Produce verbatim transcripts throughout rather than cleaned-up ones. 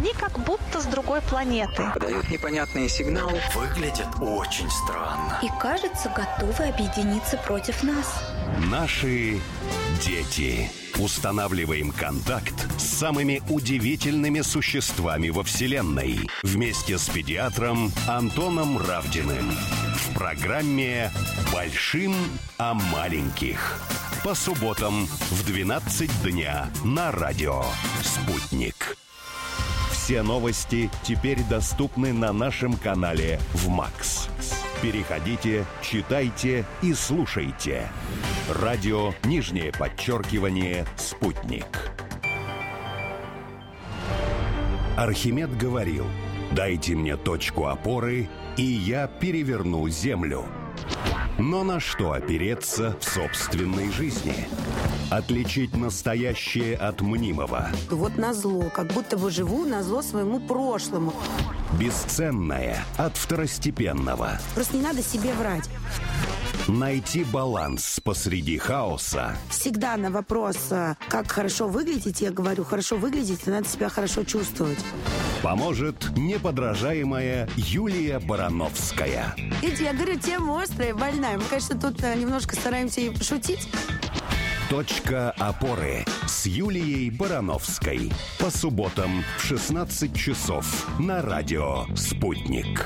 Они как будто с другой планеты. Подают непонятные сигналы. Выглядят очень странно. И, кажется, готовы объединиться против нас. Наши дети. Устанавливаем контакт с самыми удивительными существами во Вселенной. Вместе с педиатром Антоном Равдиным. В программе «Большим о маленьких». По субботам в двенадцать дня на радио «Спутник». Все новости теперь доступны на нашем канале в МАКС. Переходите, читайте и слушайте. Радио, нижнее подчеркивание, «Спутник». Архимед говорил: «Дайте мне точку опоры, и я переверну землю». Но на что опереться в собственной жизни? Отличить настоящее от мнимого. Вот назло, как будто бы живу назло своему прошлому. Бесценное от второстепенного. Просто не надо себе врать. Найти баланс посреди хаоса. Всегда на вопрос, как хорошо выглядеть, я говорю, хорошо выглядеть, надо себя хорошо чувствовать. Поможет неподражаемая Юлия Барановская. Видите, я говорю, тема острая, больная. Мы, конечно, тут немножко стараемся и пошутить. Точка опоры с Юлией Барановской. По субботам в шестнадцать часов на радио «Спутник».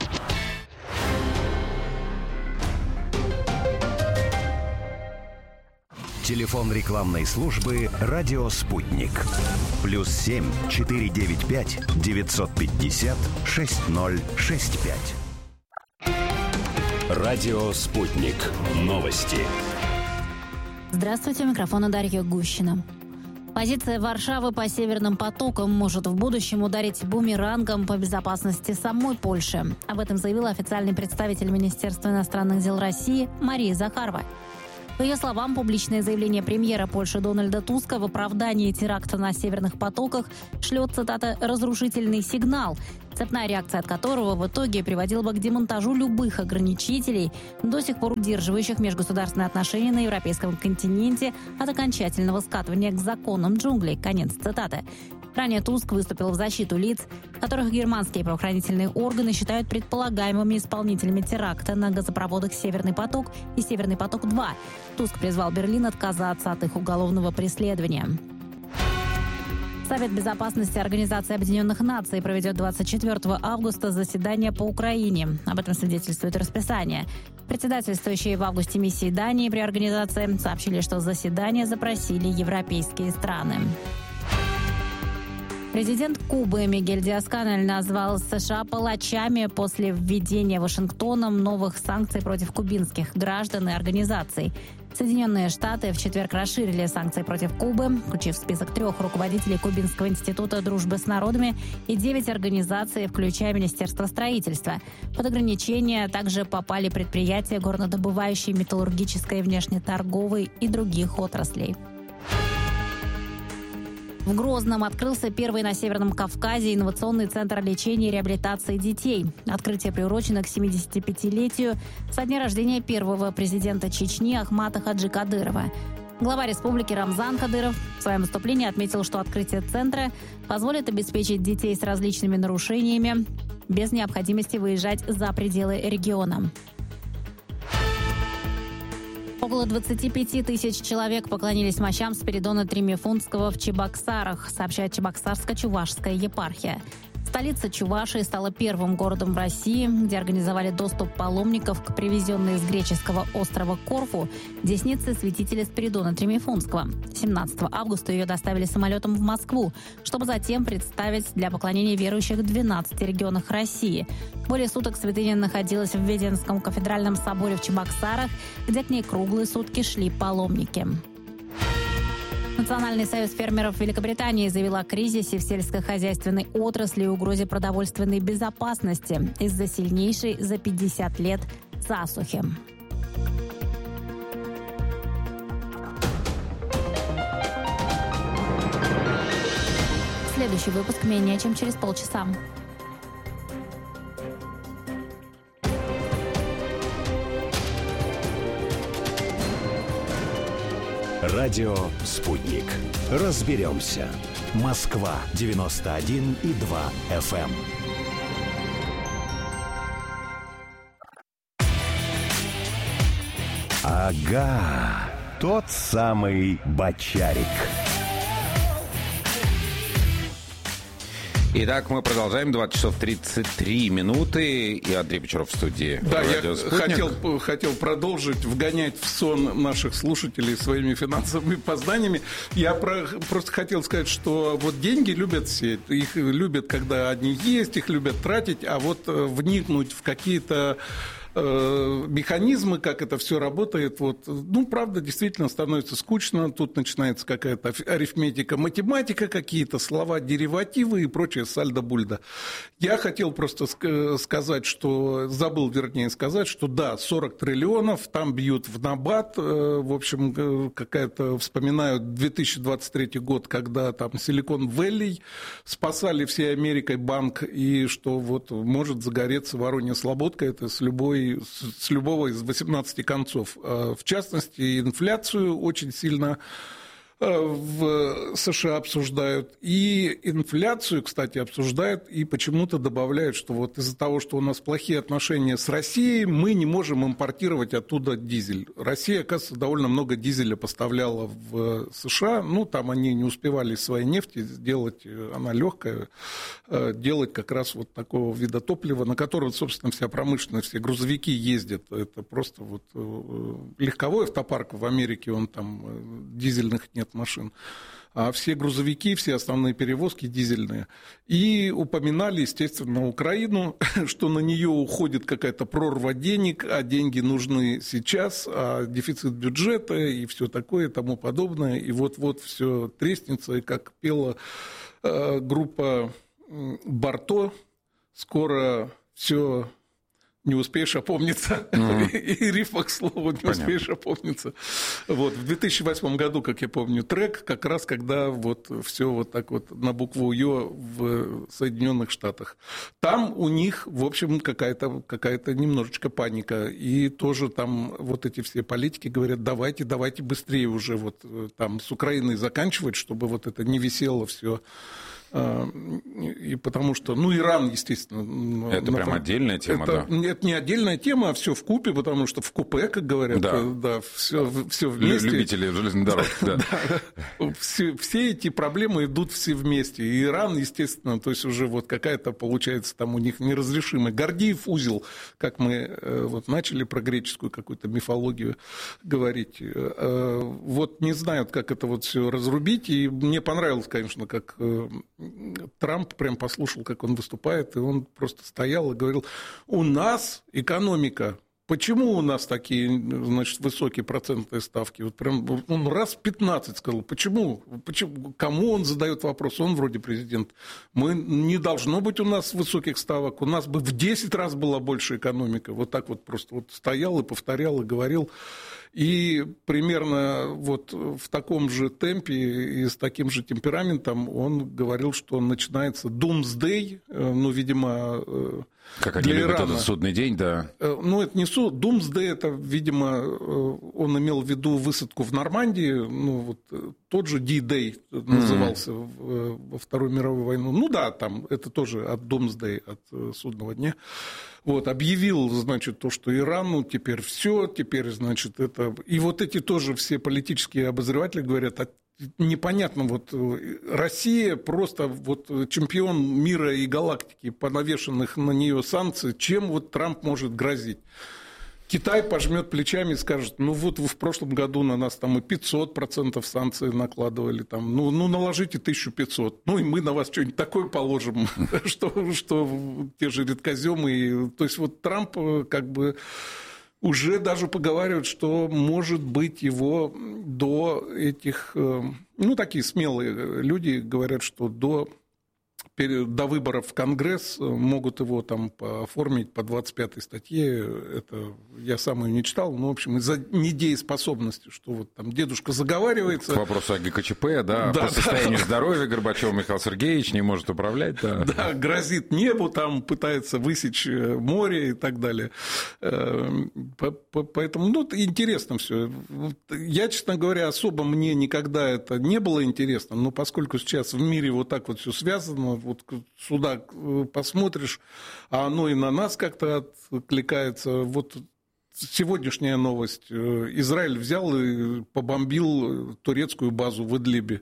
Телефон рекламной службы «Радио Спутник». Плюс семь четыре девять пять девятьсот пятьдесят шесть ноль шесть пять. Радио Спутник. Новости. Здравствуйте, у микрофона Дарья Гущина. Позиция Варшавы по северным потокам может в будущем ударить бумерангом по безопасности самой Польши. Об этом заявила официальный представитель Министерства иностранных дел России Мария Захарова. По ее словам, публичное заявление премьера Польши Дональда Туска в оправдании теракта на северных потоках шлет, цитата, «разрушительный сигнал», цепная реакция от которого в итоге приводила бы к демонтажу любых ограничителей, до сих пор удерживающих межгосударственные отношения на европейском континенте от окончательного скатывания к законам джунглей. Конец цитаты. Ранее Туск выступил в защиту лиц, которых германские правоохранительные органы считают предполагаемыми исполнителями теракта на газопроводах «Северный поток» и «Северный поток-два». Туск призвал Берлин отказаться от их уголовного преследования. Совет безопасности Организации Объединенных Наций проведет двадцать четвёртого августа заседание по Украине. Об этом свидетельствует расписание. Председательствующие в августе миссии Дании при организации сообщили, что заседание запросили европейские страны. Президент Кубы Мигель Диас-Канель назвал США палачами после введения Вашингтоном новых санкций против кубинских граждан и организаций. Соединенные Штаты в четверг расширили санкции против Кубы, включив в список трех руководителей Кубинского института дружбы с народами и девять организаций, включая Министерство строительства. Под ограничения также попали предприятия горнодобывающей, металлургической, внешнеторговой и других отраслей. В Грозном открылся первый на Северном Кавказе инновационный центр лечения и реабилитации детей. Открытие приурочено к семидесятипятилетию со дня рождения первого президента Чечни Ахмата Хаджи Кадырова. Глава республики Рамзан Кадыров в своем выступлении отметил, что открытие центра позволит обеспечить детей с различными нарушениями без необходимости выезжать за пределы региона. Около двадцати пяти тысяч человек поклонились мощам Спиридона Тремифунтского в Чебоксарах, сообщает Чебоксарско-Чувашская епархия. Столица Чувашии стала первым городом в России, где организовали доступ паломников к привезенной из греческого острова Корфу деснице святителя Спиридона Тремифунтского. семнадцатого августа ее доставили самолетом в Москву, чтобы затем представить для поклонения верующих в двенадцати регионах России. Более суток святыня находилась в Веденском кафедральном соборе в Чебоксарах, где к ней круглые сутки шли паломники. Национальный союз фермеров Великобритании заявил о кризисе в сельскохозяйственной отрасли и угрозе продовольственной безопасности из-за сильнейшей за пятьдесят лет засухи. Следующий выпуск менее чем через полчаса. Радио «Спутник». Разберемся. Москва девяносто один и два эф эм. Ага, тот самый Бочарик. Итак, мы продолжаем. двадцать часов тридцать три минуты. И Андрей Бочаров в студии. Да, я хотел, хотел продолжить вгонять в сон наших слушателей своими финансовыми познаниями. Я про, просто хотел сказать, что вот деньги любят все. Их любят, когда они есть, их любят тратить. А вот вникнуть в какие-то механизмы, как это все работает, вот, ну, правда, действительно становится скучно, тут начинается какая-то арифметика, математика, какие-то слова, деривативы и прочее сальдо-бульдо. Я хотел просто сказать, что, забыл, вернее, сказать, что да, сорок триллионов, там бьют в набат, в общем, какая-то, вспоминаю, две тысячи двадцать третий год, когда там Silicon Valley спасали всей Америкой банк, и что вот может загореться Воронья Слободка, это с любой с любого из восемнадцати концов. В частности, инфляцию очень сильно в США обсуждают. И инфляцию, кстати, обсуждают и почему-то добавляют, что вот из-за того, что у нас плохие отношения с Россией, мы не можем импортировать оттуда дизель. Россия, оказывается, довольно много дизеля поставляла в США. Ну, там они не успевали своей нефти сделать, она легкая, делать как раз вот такого вида топлива, на котором, собственно, вся промышленность, все грузовики ездят. Это просто вот легковой автопарк в Америке, он там дизельных нет машин, а все грузовики, все основные перевозки дизельные. И упоминали, естественно, Украину, что на нее уходит какая-то прорва денег, а деньги нужны сейчас, а дефицит бюджета и все такое и тому подобное. И вот-вот все треснется, и как пела э, группа Барто, скоро все... не успеешь опомниться. Mm. И рифма, к слову, не Понятно. Успеешь опомниться. Вот. В две тысячи восьмом году, как я помню, трек, как раз когда вот все вот так вот на букву Ё в Соединенных Штатах. Там у них, в общем, какая-то, какая-то немножечко паника. И тоже там вот эти все политики говорят, давайте, давайте быстрее уже вот там с Украиной заканчивать, чтобы вот это не висело все. И потому что, ну, Иран, естественно... Это прям отдельная тема, это, да? Это не отдельная тема, а все вкупе, потому что в купе, как говорят, да, да все, все вместе. Любители железных дорог, да. все, все эти проблемы идут все вместе. И Иран, естественно, то есть уже вот какая-то, получается, там у них неразрешимый Гордиев узел, как мы вот начали про греческую какую-то мифологию говорить. Вот не знают, как это вот все разрубить. И мне понравилось, конечно, как... Трамп прям послушал, как он выступает, и он просто стоял и говорил, у нас экономика, почему у нас такие, значит, высокие процентные ставки? Вот прям он раз пятнадцать сказал, почему? почему? Кому он задает вопрос? Он вроде президент. Мы, не должно быть у нас высоких ставок, у нас бы в десять раз была больше экономика. Вот так вот просто вот стоял и повторял, и говорил. И примерно вот в таком же темпе и с таким же темпераментом он говорил, что начинается doomsday, ну, видимо, как они любят этот судный день, да. Ну, это не суд, doomsday, это, видимо, он имел в виду высадку в Нормандии, ну, вот тот же D-Day назывался mm-hmm. во Вторую мировую войну. Ну да, там это тоже от doomsday, от судного дня. Вот, объявил, значит, то, что Ирану теперь все, теперь, значит, это... И вот эти тоже все политические обозреватели говорят, а непонятно, вот Россия просто вот чемпион мира и галактики по навешанных на нее санкций, чем вот Трамп может грозить? Китай пожмет плечами и скажет, ну вот вы в прошлом году на нас там и пятьсот процентов санкций накладывали, там, ну, ну наложите тысяча пятьсот, ну и мы на вас что-нибудь такое положим, что, что те же редкоземы. То есть вот Трамп как бы уже даже поговаривают, что может быть его до этих, ну такие смелые люди говорят, что до до выборов в Конгресс могут его там оформить по двадцать пятой статье. Это я сам ее не читал, но, в общем, из-за недееспособности, что вот там дедушка заговаривается. К вопросу о ГКЧП, да, да по состоянию да. здоровья Горбачев Михаил Сергеевич не может управлять. Да. да, грозит небу, там пытается высечь море и так далее. Поэтому, ну, интересно все. Я, честно говоря, особо мне никогда это не было интересно, но поскольку сейчас в мире вот так вот все связано, вот сюда посмотришь, а оно и на нас как-то откликается. Вот сегодняшняя новость. Израиль взял и побомбил турецкую базу в Идлибе.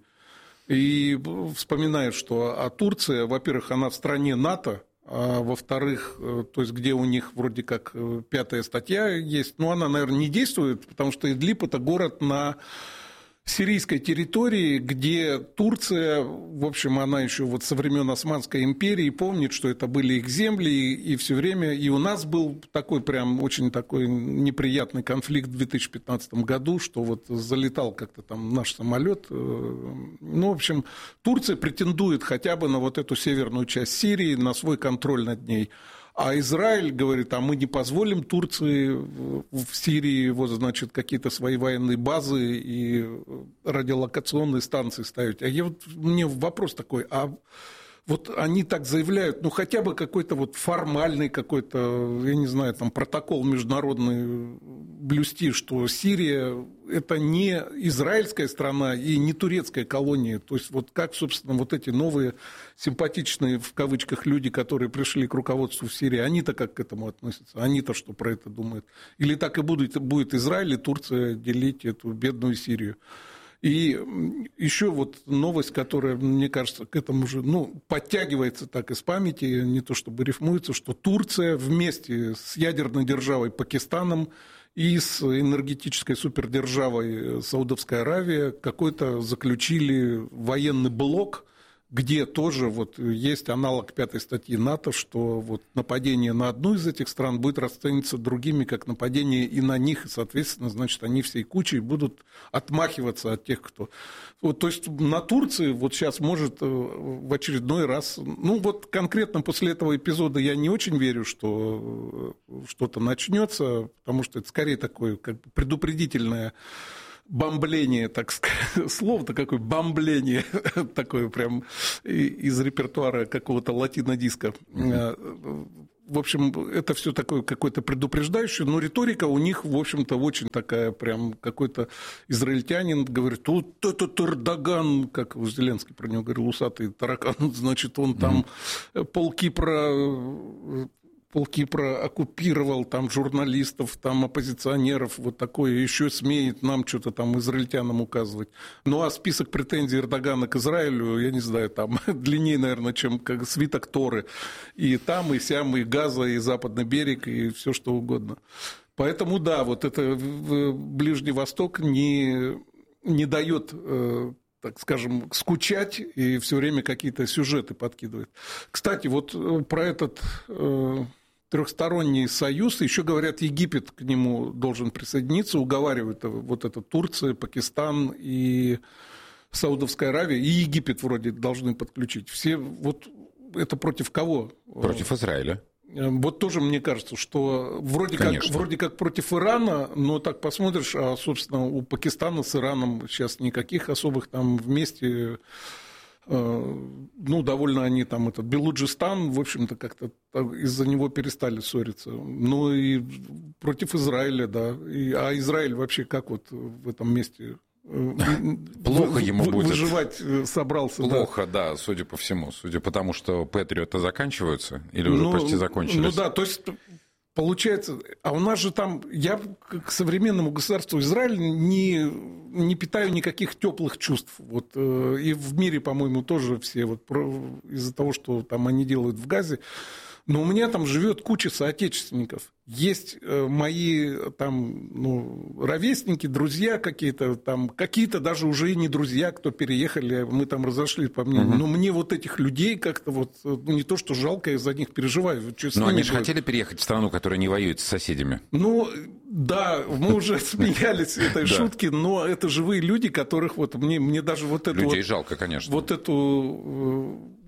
И вспоминает, что а Турция, во-первых, она в стране НАТО, а во-вторых, то есть где у них вроде как пятая статья есть, но она, наверное, не действует, потому что Идлиб – это город на сирийской территории, где Турция, в общем, она еще вот со времен Османской империи помнит, что это были их земли, и все время, и у нас был такой прям очень такой неприятный конфликт в две тысячи пятнадцатом году, что вот залетал как-то там наш самолет. Ну, в общем, Турция претендует хотя бы на вот эту северную часть Сирии, на свой контроль над ней. А Израиль говорит, а мы не позволим Турции в Сирии вот, значит, какие-то свои военные базы и радиолокационные станции ставить. А я вот, мне вопрос такой, а вот они так заявляют, ну хотя бы какой-то вот формальный какой-то, я не знаю, там протокол международный блюсти, что Сирия – это не израильская страна и не турецкая колония. То есть вот как, собственно, вот эти новые симпатичные, в кавычках, люди, которые пришли к руководству в Сирии, они-то как к этому относятся? Они-то что про это думают? Или так и будет, будет Израиль и Турция делить эту бедную Сирию? И еще вот новость, которая, мне кажется, к этому же, ну, подтягивается так из памяти, не то чтобы рифмуется, что Турция вместе с ядерной державой Пакистаном и с энергетической супердержавой Саудовской Аравии какой-то заключили военный блок, где тоже вот есть аналог пятой статьи НАТО, что вот нападение на одну из этих стран будет расцениваться другими как нападение и на них, и, соответственно, значит, они всей кучей будут отмахиваться от тех, кто... Вот, то есть на Турции вот сейчас может в очередной раз... Ну вот конкретно после этого эпизода я не очень верю, что что-то начнется, потому что это скорее такое как бы предупредительное бомбление, так сказать, слово-то какое, бомбление, такое прям из репертуара какого-то латино-диска. В общем, это все такое какое-то предупреждающее, но риторика у них, в общем-то, очень такая, прям какой-то израильтянин говорит, вот этот Эрдоган, как Зеленский про него говорил, усатый таракан, значит, он там полкипра... полкипра оккупировал, там журналистов, там оппозиционеров, вот такое, еще смеет нам что-то там израильтянам указывать. Ну, а список претензий Эрдогана к Израилю, я не знаю, там длиннее, наверное, чем как свиток Торы. И там, и сям, и Газа, и Западный берег, и все что угодно. Поэтому, да, вот это Ближний Восток не, не дает... так скажем, скучать и все время какие-то сюжеты подкидывает. Кстати, вот про этот э, трехсторонний союз, еще говорят, Египет к нему должен присоединиться, уговаривают вот это Турция, Пакистан и Саудовская Аравия, и Египет вроде должны подключить. Все вот это против кого? Против Израиля. Вот тоже мне кажется, что вроде как, вроде как против Ирана, но так посмотришь, а, собственно, у Пакистана с Ираном сейчас никаких особых там вместе, э, ну, довольно они там, этот Белуджистан, в общем-то, как-то из-за него перестали ссориться. Ну, и против Израиля, да. И, а Израиль вообще как вот в этом месте... Плохо ему будет. Выживать собрался. Плохо, да. да, судя по всему. Судя по тому, что Патриоты заканчиваются или уже ну, почти закончились. Ну да, то есть получается... А у нас же там... Я к современному государству Израиль не, не питаю никаких теплых чувств. Вот, и в мире, по-моему, тоже все вот из-за того, что там они делают в Газе. Но у меня там живет куча соотечественников. Есть мои там, ну, ровесники, друзья какие-то, там, какие-то даже уже и не друзья, кто переехали, мы там разошлись по мнению. Uh-huh. Но мне вот этих людей как-то вот, ну, не то, что жалко, я за них переживаю. Но они же хотели переехать в страну, которая не воюет с соседями. Ну, да, мы уже смеялись этой шутки, но это живые люди, которых вот мне, мне даже вот эту... Людей жалко, конечно. Вот эту...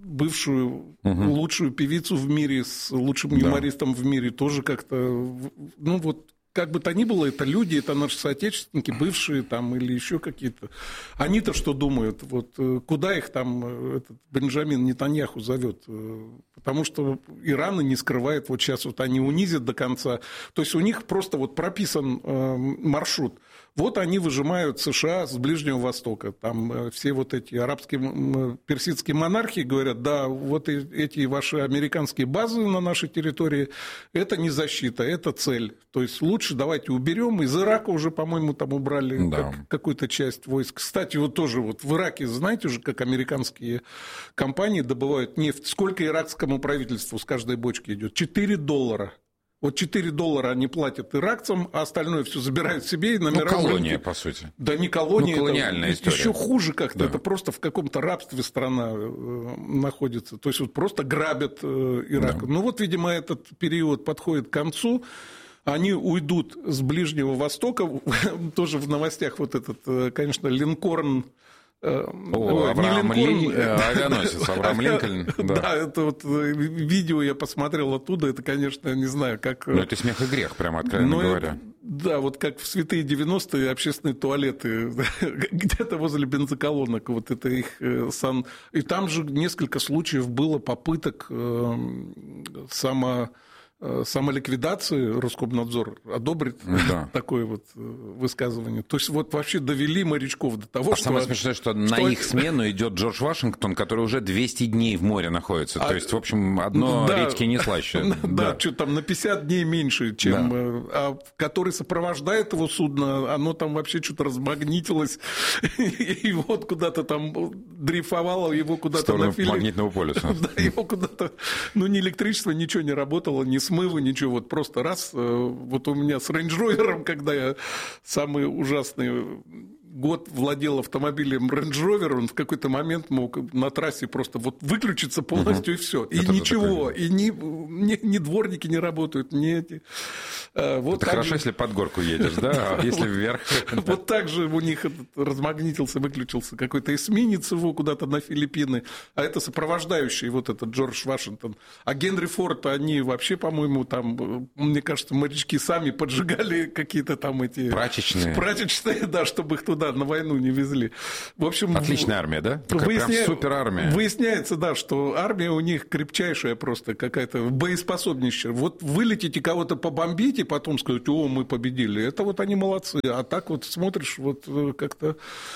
бывшую угу. лучшую певицу в мире с лучшим да. юмористом в мире тоже как-то, ну вот, как бы то ни было, это люди, это наши соотечественники, бывшие там или еще какие-то. Они-то что думают? Вот куда их там этот Бенджамин Нетаньяху зовет? Потому что Иран не скрывает, вот сейчас вот они унизят до конца. То есть у них просто вот прописан маршрут. Вот они выжимают США с Ближнего Востока. Там все вот эти арабские, персидские монархии говорят, да, вот эти ваши американские базы на нашей территории, это не защита, это цель. То есть лучше давайте уберем. Из Ирака уже, по-моему, там убрали да. как, какую-то часть войск. Кстати, вот тоже вот в Ираке, знаете же, как американские компании добывают нефть. Сколько иракскому правительству с каждой бочки идет? четыре доллара. Вот четыре доллара они платят иракцам, а остальное все забирают себе и на мировом рынке. Ну, колония, по сути. Да не колония. Ну, колониальная это история. Еще хуже как-то. Да. Это просто в каком-то рабстве страна э, находится. То есть вот просто грабят э, Ирак. Да. Ну вот, видимо, этот период подходит к концу. Они уйдут с Ближнего Востока. Тоже в новостях вот этот, конечно, Линкольн. О, Авраам Ли... авианосец, Авраам Линкольн. Да. да, это вот видео я посмотрел оттуда, это, конечно, не знаю, как... Ну, это смех и грех, прямо откровенно Но говоря. Это, да, вот как в святые девяностые общественные туалеты где-то возле бензоколонок, вот это их сан... И там же несколько случаев было попыток э, само... самоликвидации, Роскомнадзор одобрит да. такое вот высказывание. То есть вот вообще довели морячков до того, а что... самое смешное, что, что на их смену идет Джордж Вашингтон, который уже двести дней в море находится. А... То есть, в общем, одно да, редьки не слаще. Да, да, что там на пятьдесят дней меньше, чем... Да. А который сопровождает его судно, оно там вообще что-то размагнитилось, и вот куда-то там дрейфовало, его куда-то... В сторону магнитного полюса. Да, его куда-то... Ну, ни электричество, ничего не работало, ни смывы, ничего, вот просто раз, вот у меня с Range Rover, когда я самый ужасный год владел автомобилем Range Rover, он в какой-то момент мог на трассе просто вот выключиться полностью, угу. и все. И это ничего, и ни, ни, ни дворники не работают, ни эти... Вот это хорошо, же... если под горку едешь, да, а если вверх... Вот так же у них размагнитился, выключился какой-то эсминец его куда-то на Филиппины, а это сопровождающий вот этот Джордж Вашингтон. А Генри Форд, они вообще, по-моему, там, мне кажется, морячки сами поджигали какие-то там эти... Прачечные. Прачечные, да, чтобы их туда на войну не везли. В общем, отличная армия, да? Такая выясня... прям суперармия. Выясняется, да, что армия у них крепчайшая просто какая-то, боеспособнейшая. Вот вылетите кого-то побомбить и потом сказать, о, мы победили. Это вот они молодцы. А так вот смотришь, вот как-то...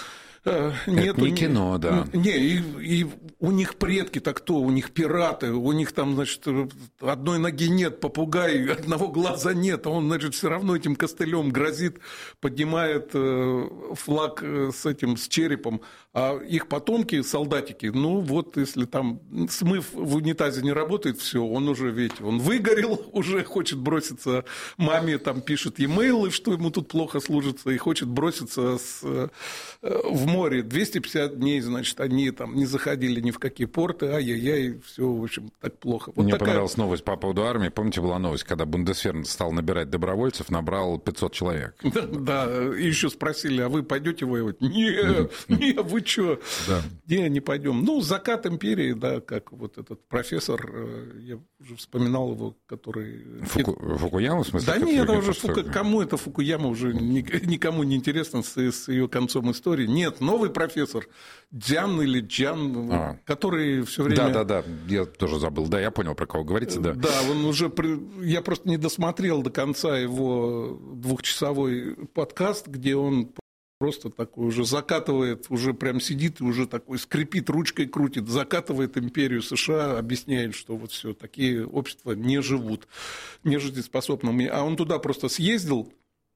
Нет, это не кино, да. Не, и, и у них предки-то кто? У них пираты, у них там, значит, одной ноги нет, попугай, одного глаза нет, а он, значит, все равно этим костылем грозит, поднимает флаг с этим, с черепом, а их потомки, солдатики, ну вот, если там смыв в унитазе не работает, все, он уже, видите, он выгорел, уже хочет броситься маме, там пишет e-mail, что ему тут плохо служится, и хочет броситься с, в море. двести пятьдесят дней, значит, они там не заходили ни в какие порты, ай-яй-яй, все, в общем, так плохо. Вот Мне такая... понравилась новость по поводу армии. Помните, была новость, когда Бундесвер стал набирать добровольцев, набрал пятьсот человек. Да, да, и еще спросили, а вы пойдете воевать? Нет, нет, вы что? Да. Не, не пойдем. Ну, закат империи, да, как вот этот профессор, я уже вспоминал его, который... Фуку... Фукуяма, в смысле? Да нет, это уже Фуку... кому это Фукуяма уже никому не интересно с, с ее концом истории. Нет, новый профессор, Дзян или Джан, а. который все время... Да-да-да, я тоже забыл. Да, я понял, про кого говорите, да. Да, он уже... Я просто не досмотрел до конца его двухчасовой подкаст, где он просто такой уже закатывает, уже прям сидит и уже такой скрипит, ручкой крутит, закатывает империю США, объясняет, что вот все, такие общества не живут, не жизнеспособны. А он туда просто съездил,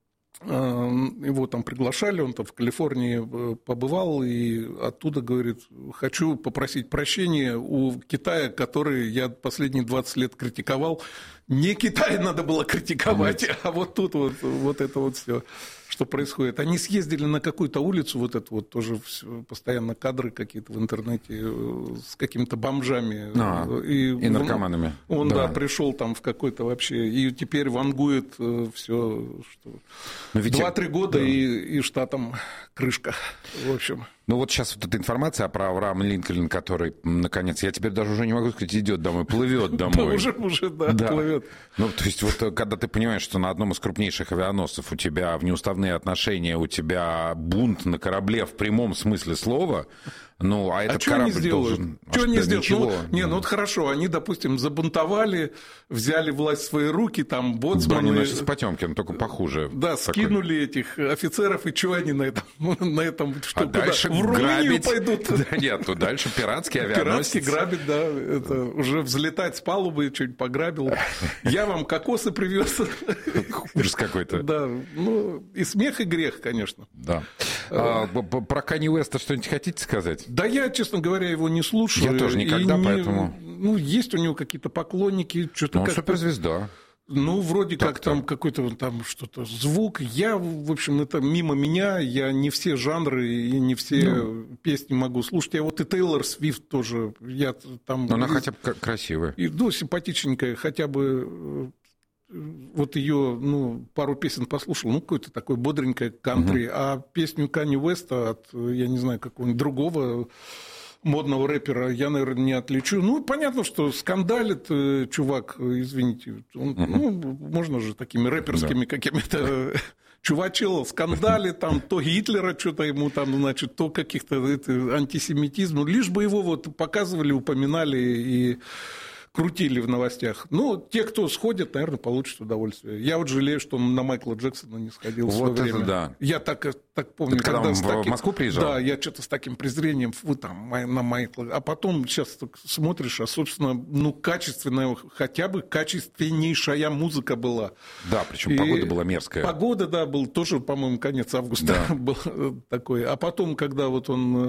его там приглашали, он там в Калифорнии побывал, и оттуда говорит, хочу попросить прощения у Китая, который я последние двадцать лет критиковал. Не Китай надо было критиковать, а вот тут вот, вот это вот все, что происходит. Они съездили на какую-то улицу, вот это вот тоже постоянно кадры какие-то в интернете с какими-то бомжами. А, и, и наркоманами. Он, он да. да, пришел там в какой-то вообще, и теперь вангует все, что... Ведь... Два-три года, да. и, и штатам крышка, в общем... Ну вот сейчас вот эта информация про Авраама Линкольна, который, наконец, я теперь даже уже не могу сказать, идет домой, плывет домой. Уже, уже, да, плывет. Ну, то есть вот когда ты понимаешь, что на одном из крупнейших авианосцев у тебя внеуставные отношения, у тебя бунт на корабле в прямом смысле слова, ну, а этот а корабль что они должен... Что они сделают? Ничего. Ну, не, ну вот хорошо, они, допустим, забунтовали, взяли власть в свои руки, там, боцманы... Броненосец Потёмкин, только похуже. Да, такой. Скинули этих офицеров, и что они на этом... На этом что, а дальше в Румынию грабить... пойдут? Да нет, то дальше пиратский авианосец. Пиратский грабить, да, это уже взлетать с палубы, что-нибудь пограбил. Я вам кокосы привез. Ужас какой-то. Да, ну, и смех, и грех, конечно. Да. А, про Канье Уэста что-нибудь хотите сказать? Да я, честно говоря, его не слушаю. Я тоже никогда, не, поэтому... Ну, есть у него какие-то поклонники. Что-то ну, как суперзвезда. Ну, вроде так, как там так. какой-то там что-то звук. Я, в общем, это мимо меня. Я не все жанры и не все ну. песни могу слушать. Я вот и Тейлор Свифт тоже. Я там... Но она и, хотя бы красивая. И, ну, симпатичненькая. Хотя бы... Вот ее, ну, пару песен послушал, ну, какой-то такой бодренькой кантри, угу. а песню Канье Уэста от, я не знаю, какого-нибудь другого модного рэпера я, наверное, не отличу. Ну, понятно, что скандалит чувак, извините, он, угу. ну, можно же такими рэперскими да. какими-то... Чувачел скандали, там, то Гитлера что-то ему там, значит, то каких-то это, антисемитизм, лишь бы его вот показывали, упоминали и... крутили в новостях. Ну, те, кто сходят, наверное, получат удовольствие. Я вот жалею, что на Майкла Джексона не сходил в вот свое время. Да. Я так, так помню. Это когда, когда он в таким, Москву приезжал? Да, я что-то с таким презрением фу, там, на Майкла. А потом сейчас смотришь, а, собственно, ну, качественная, хотя бы качественнейшая музыка была. Да, причем И погода была мерзкая. Погода, да, был тоже, по-моему, конец августа да. был такой. А потом, когда вот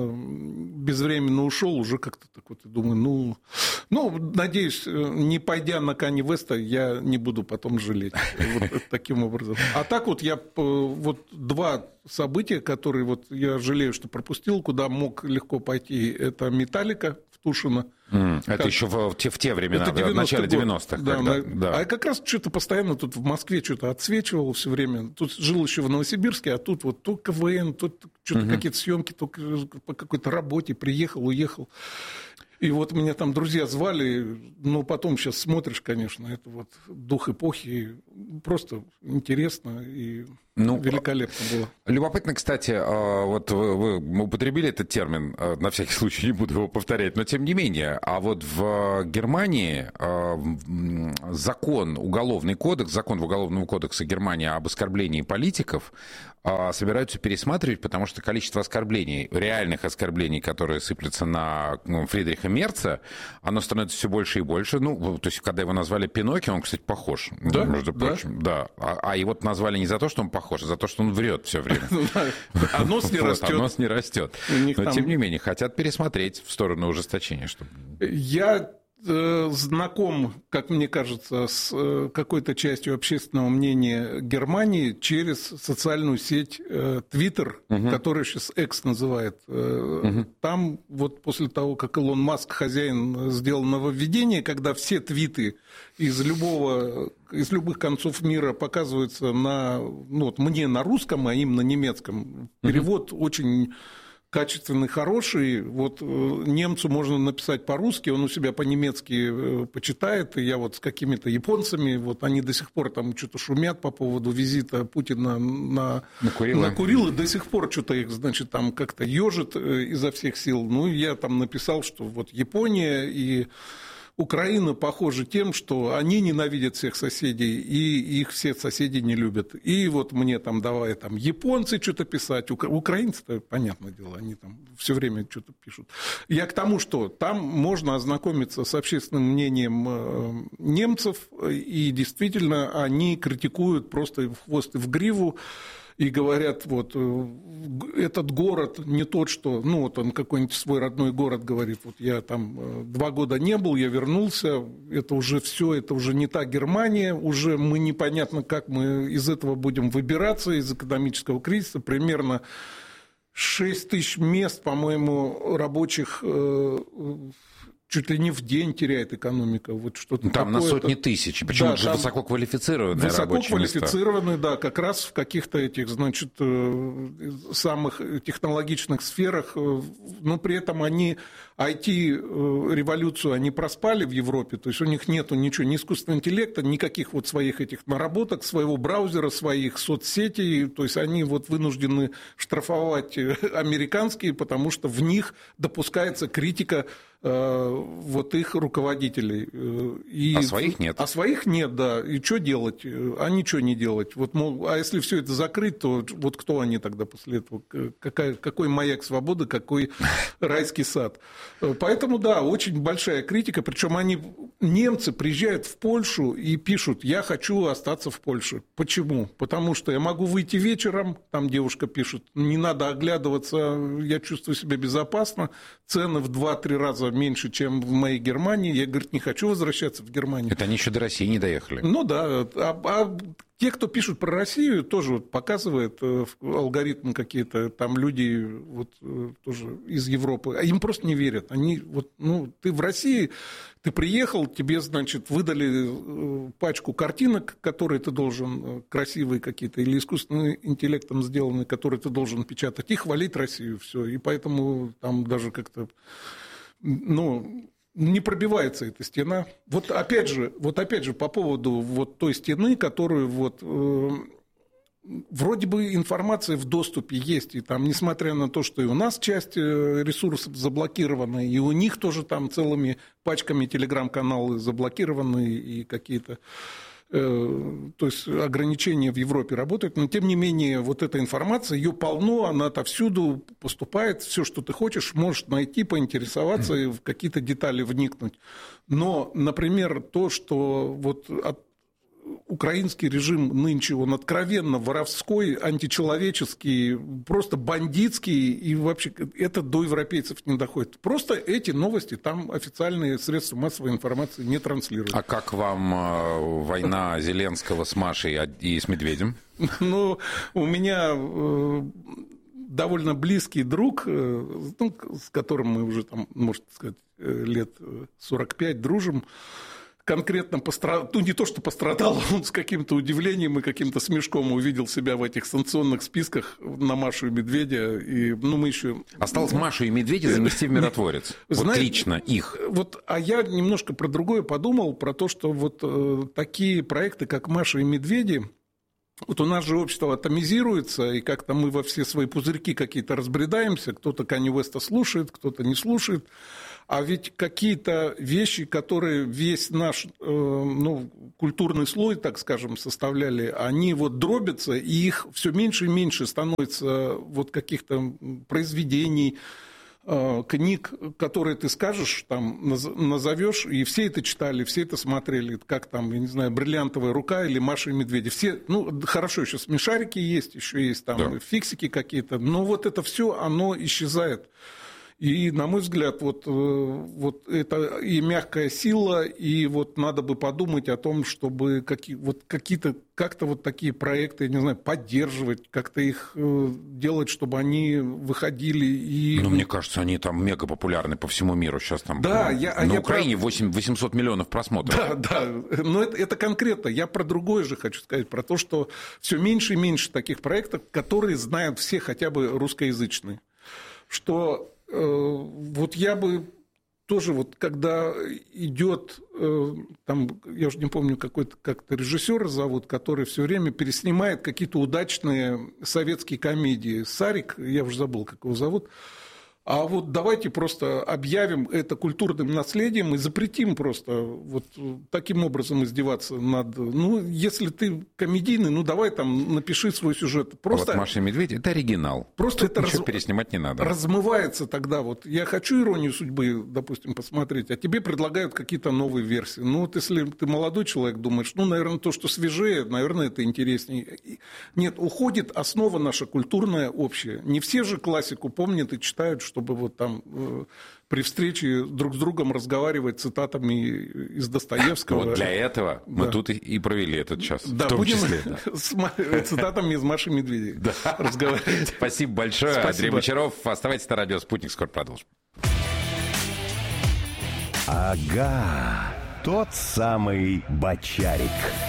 он безвременно ушел, уже как-то так вот, думаю, ну, ну, надеюсь, не пойдя на Канье Уэста, я не буду потом жалеть. Вот таким образом. А так вот я вот два события, которые вот я жалею, что пропустил, куда мог легко пойти, это «Металлика» в Тушино. Mm, это как... еще в те, в те времена, в начале девяностых. Да, когда, на... да. А я как раз что-то постоянно тут в Москве что-то отсвечивал все время. Тут жил еще в Новосибирске, а тут вот то КВН, тут что-то mm-hmm. какие-то съемки, то по какой-то работе приехал, уехал. И вот меня там друзья звали, но потом сейчас смотришь, конечно, это вот дух эпохи, просто интересно и ну, великолепно было. Любопытно, кстати, вот вы, вы употребили этот термин, на всякий случай не буду его повторять, но тем не менее, а вот в Германии закон, уголовный кодекс, закон в Уголовного кодекса Германии об оскорблении политиков собираются пересматривать, потому что количество оскорблений, реальных оскорблений, которые сыплются на Фридриха Мерца, оно становится все больше и больше. Ну, то есть, когда его назвали Пиноккио, он, кстати, похож, да? между прочим. Да. Да. А, а его назвали не за то, что он похож, а за то, что он врет все время. А нос не растет. А нос не растет. Но, тем не менее, хотят пересмотреть в сторону ужесточения. Я знаком, как мне кажется, с какой-то частью общественного мнения Германии через социальную сеть Twitter, угу. которая сейчас X называет. Угу. Там вот после того, как Илон Маск, хозяин, сделал нововведение, когда все твиты из любого, из любых концов мира показываются на, ну, вот мне на русском, а им на немецком. Перевод угу. очень... качественный, хороший. Вот немцу можно написать по-русски, он у себя по-немецки почитает, и я вот с какими-то японцами, вот они до сих пор там что-то шумят по поводу визита Путина на, на Курилы. На Курилы, до сих пор что-то их, значит, там как-то ежит изо всех сил. Ну, я там написал, что вот Япония и Украина похожи тем, что они ненавидят всех соседей, и их все соседи не любят. И вот мне там давай там японцы что-то писать, украинцы-то, понятное дело, они там все время что-то пишут. Я к тому, что там можно ознакомиться с общественным мнением немцев, и действительно они критикуют просто в хвост и в гриву, и говорят, вот, этот город не тот, что, ну, вот он какой-нибудь свой родной город говорит, вот я там два года не был, я вернулся, это уже все, это уже не та Германия, уже мы непонятно, как мы из этого будем выбираться, из экономического кризиса, примерно шесть тысяч мест, по-моему, рабочих чуть ли не в день теряет экономика. Вот что-то там такое. На сотни тысяч. Причем да, это же высококвалифицированные рабочие места. Высококвалифицированные, да, как раз в каких-то этих, значит, самых технологичных сферах. Но при этом они ай ти-революцию они проспали в Европе. То есть у них нету ничего, ни искусственного интеллекта, никаких вот своих этих наработок, своего браузера, своих соцсетей. То есть они вот вынуждены штрафовать американские, потому что в них допускается критика вот их руководителей. И, а своих нет. А своих нет, да. И что делать? А ничего не делать. Вот, мол, а если все это закрыть, то вот кто они тогда после этого? Какая, какой маяк свободы, какой райский сад? Поэтому, да, очень большая критика. Причем они, немцы, приезжают в Польшу и пишут: я хочу остаться в Польше. Почему? Потому что я могу выйти вечером, там девушка пишет, не надо оглядываться, я чувствую себя безопасно, цены в два-три раза меньше, чем в моей Германии. Я, говорит, не хочу возвращаться в Германию. Это они еще до России не доехали. Ну да. А, а те, кто пишут про Россию, тоже вот показывает алгоритмы какие-то, там люди вот, тоже из Европы, а им просто не верят. Они вот, ну, ты в России, ты приехал, тебе, значит, выдали пачку картинок, которые ты должен, красивые какие-то, или искусственным интеллектом сделанные, которые ты должен печатать, и хвалить Россию, все. И поэтому там даже как-то, ну, не пробивается эта стена. Вот опять же, вот опять же по поводу вот той стены, которую вот э, вроде бы информация в доступе есть, и там, несмотря на то, что и у нас часть ресурсов заблокирована, и у них тоже там целыми пачками телеграм-каналы заблокированы, и какие-то... то есть ограничения в Европе работают, но тем не менее вот эта информация, ее полно, она отовсюду поступает, все, что ты хочешь, можешь найти, поинтересоваться и в какие-то детали вникнуть. Но, например, то, что вот от украинский режим нынче, он откровенно воровской, античеловеческий, просто бандитский, и вообще это до европейцев не доходит. Просто эти новости там официальные средства массовой информации не транслируют. А как вам э, война Зеленского с Машей и с Медведем? Ну, у меня э, довольно близкий друг, э, ну, с которым мы уже, там, можно сказать, лет сорок пять дружим, конкретно пострадал, ну не то, что пострадал, он с каким-то удивлением и каким-то смешком увидел себя в этих санкционных списках на Машу и Медведя. И, ну, мы еще... Осталось Машу и Медведя занести в миротворец. Вот Знаете, лично их. Вот, а я немножко про другое подумал, про то, что вот э, такие проекты, как Маша и Медведи, вот у нас же общество атомизируется, и как-то мы во все свои пузырьки какие-то разбредаемся, кто-то Канье Уэста слушает, кто-то не слушает. А ведь какие-то вещи, которые весь наш э, ну, культурный слой, так скажем, составляли, они вот дробятся, и их все меньше и меньше становится вот каких-то произведений, э, книг, которые ты скажешь, там, назовешь, и все это читали, все это смотрели, как там, я не знаю, «Бриллиантовая рука» или «Маша и Медведь». Все, ну, хорошо, еще смешарики есть, еще есть там да. фиксики какие-то, но вот это все, оно исчезает. И, на мой взгляд, вот, вот это и мягкая сила, и вот надо бы подумать о том, чтобы какие, вот какие-то, как-то вот такие проекты, я не знаю, поддерживать, как-то их делать, чтобы они выходили. И... Ну, мне кажется, они там мега популярны по всему миру сейчас. Там, да, ну, я, на я Украине про... восемьсот миллионов просмотров. Да, да, но это, это конкретно. Я про другое же хочу сказать, про то, что все меньше и меньше таких проектов, которые знают все хотя бы русскоязычные. Что... Вот я бы тоже, вот, когда идет, там, я уже не помню, какой-то как-то режиссера зовут, который все время переснимает какие-то удачные советские комедии. Сарик, я уже забыл, как его зовут. А вот давайте просто объявим это культурным наследием и запретим просто вот таким образом издеваться над... Ну, если ты комедийный, ну, давай там напиши свой сюжет. Просто... А вот «Маша и Медведь» — это оригинал. Просто это ничего раз... переснимать не надо. Размывается тогда. Вот я хочу «Иронию судьбы», допустим, посмотреть, а тебе предлагают какие-то новые версии. Ну, вот если ты молодой человек, думаешь, ну, наверное, то, что свежее, наверное, это интереснее. Нет, уходит основа наша культурная общая. Не все же классику помнят и читают, что чтобы вот там э, при встрече друг с другом разговаривать цитатами из Достоевского. Вот для этого да. мы тут и провели этот час. Да, в том будем числе, да. с цитатами из Маши и Медведя да. разговаривать. Спасибо большое. Спасибо. Андрей Бочаров. Оставайтесь на радио «Спутник». Скоро продолжим. Ага, тот самый бочарик.